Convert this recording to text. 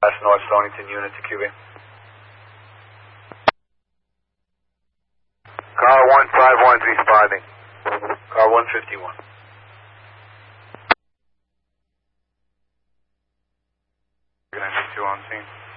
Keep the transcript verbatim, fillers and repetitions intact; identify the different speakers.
Speaker 1: That's North Stonington unit to Q B.
Speaker 2: Car one five one's responding.
Speaker 1: Car one fifty-one.
Speaker 2: Two on scene.